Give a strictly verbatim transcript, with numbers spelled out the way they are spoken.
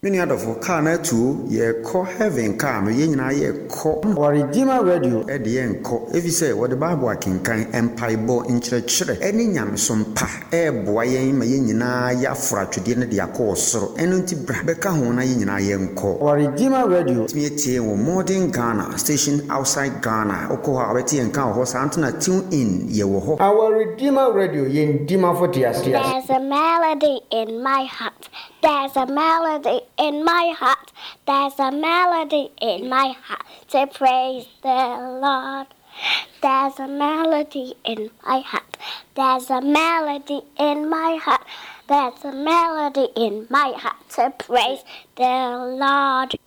Many out of car na two ye call heaven car no ye nyina ye call or Redeemer Radio e de ye nko if you say what the Bible akenkan empaibo nkyerɛkyerɛ eni nyamesom pa e boa ye ma ye nyina ya fra twede ne de akɔ soro eno nti bra beka ho na ye nyina ye nko or Redeemer Radio me tie wo modern Ghana station outside Ghana okɔ ha weti enka ho sa antena tune in ye wo ho our Redeemer Radio ye ndima for tias. There's a melody in my heart. There's a melody in my heart. There's a melody in my heart to praise the Lord. There's a melody in my heart. There's a melody in my heart. There's a melody in my heart to praise the Lord.